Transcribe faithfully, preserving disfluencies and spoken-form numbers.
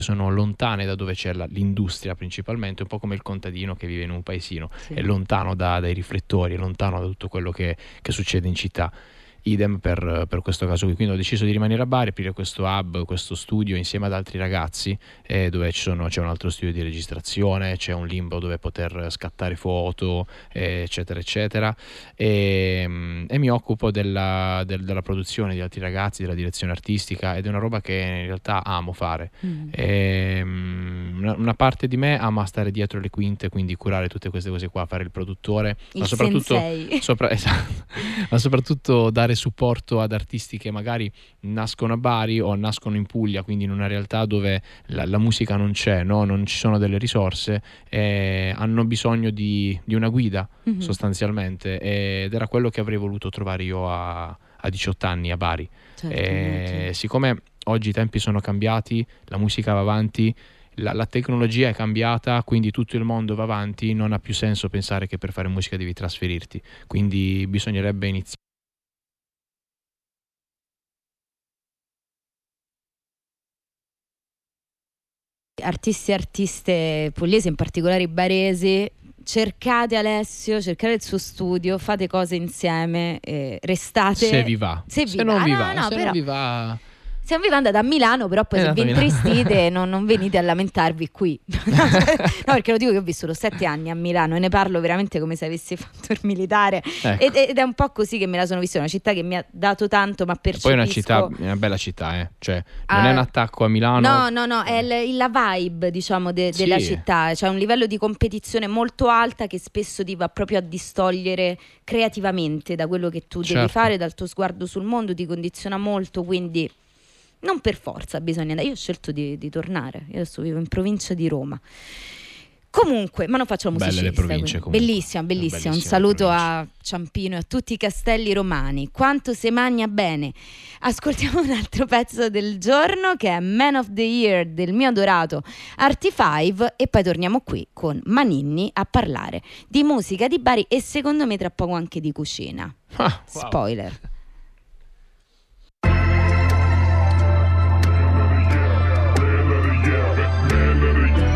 sono lontane da dove c'è la, l'industria principalmente, un po' come il contadino che vive in un paesino, sì. È lontano da, dai riflettori, è lontano da tutto quello che, che succede in città. Idem per, per questo caso qui, quindi ho deciso di rimanere a Bari, aprire questo hub, questo studio insieme ad altri ragazzi, eh, dove ci sono, c'è un altro studio di registrazione, c'è un limbo dove poter scattare foto, eh, eccetera eccetera, e, e mi occupo della, del, della produzione di altri ragazzi, della direzione artistica, ed è una roba che in realtà amo fare. mm. E, una, una parte di me ama stare dietro le quinte, quindi curare tutte queste cose qua, fare il produttore, il ma soprattutto, sopra, esatto, ma soprattutto dare supporto ad artisti che magari nascono a Bari o nascono in Puglia, quindi in una realtà dove la, la musica non c'è, no? Non ci sono delle risorse, eh, hanno bisogno di, di una guida, mm-hmm. sostanzialmente, ed era quello che avrei voluto trovare io a, a diciotto anni a Bari. Certo, e, siccome oggi i tempi sono cambiati, la musica va avanti, La, la tecnologia è cambiata, quindi tutto il mondo va avanti, non ha più senso pensare che per fare musica devi trasferirti, quindi bisognerebbe iniziare. Artisti e artiste pugliesi, in particolare baresi, cercate Alessio, cercate il suo studio, fate cose insieme, eh, restate. Se vi va, se, se vi non va. vi No, va, no, se però... non vi va. Se non vi andate a Milano, però poi è se vi intristite non, non venite a lamentarvi qui. No, perché lo dico che ho vissuto sette anni a Milano e ne parlo veramente come se avessi fatto il militare, ecco. ed, ed è un po' così che me la sono vista, una città che mi ha dato tanto, ma percepisco... Poi è una città, è una bella città, eh. Cioè non uh, è un attacco a Milano. No, no, no, è l- la vibe, diciamo, de- sì. della città. C'è un livello di competizione molto alta che spesso ti va proprio a distogliere creativamente da quello che tu certo. devi fare, dal tuo sguardo sul mondo, ti condiziona molto, quindi... non per forza bisogna andare. Io ho scelto di, di tornare. Io adesso vivo in provincia di Roma. Comunque, ma non faccio la musicista. Belle le province, comunque. Bellissima, bellissima. Un saluto a Ciampino e a tutti i castelli romani. Quanto se magna bene. Ascoltiamo un altro pezzo del giorno che è Man of the Year del mio adorato Artie Five e poi torniamo qui con Maninni a parlare di musica di Bari e secondo me tra poco anche di cucina. Ah, spoiler. Wow. Melody,